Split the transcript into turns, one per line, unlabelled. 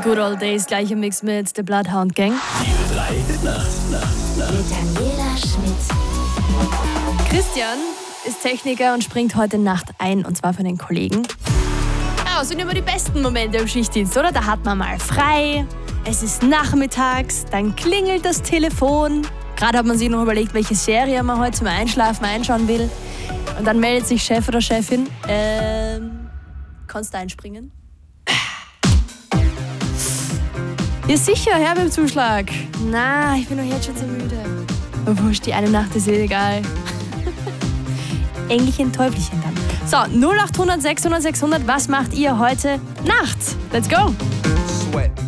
Good Old Days, gleicher Mix mit The Bloodhound Gang.
Die 3 Nacht.
Mit Daniela Schmidt.
Christian ist Techniker und springt heute Nacht ein, und zwar für den Kollegen. Ja, das sind immer die besten Momente im Schichtdienst, oder? Da hat man mal frei, es ist nachmittags, dann klingelt das Telefon. Gerade hat man sich noch überlegt, welche Serie man heute zum Einschlafen einschauen will. Und dann meldet sich Chef oder Chefin. Kannst du einspringen? Ja sicher, her mit dem Zuschlag. Na, ich bin doch jetzt schon so müde. Wurscht, die eine Nacht ist egal. Engelchen, Teufelchen dann. So, 0800 600 600, was macht ihr heute Nacht? Let's go!
Sweat.